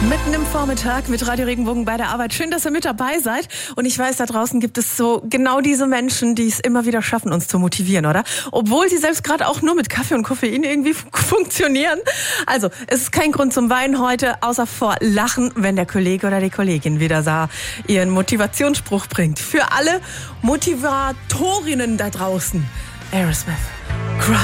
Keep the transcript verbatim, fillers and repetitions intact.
Mitten im Vormittag mit Radio Regenbogen bei der Arbeit. Schön, dass ihr mit dabei seid. Und ich weiß, da draußen gibt es so genau diese Menschen, die es immer wieder schaffen, uns zu motivieren, oder? Obwohl sie selbst gerade auch nur mit Kaffee und Koffein irgendwie funktionieren. Also, es ist kein Grund zum Weinen heute, außer vor Lachen, wenn der Kollege oder die Kollegin wieder sah, ihren Motivationsspruch bringt. Für alle Motivatorinnen da draußen. Aerosmith. Cry.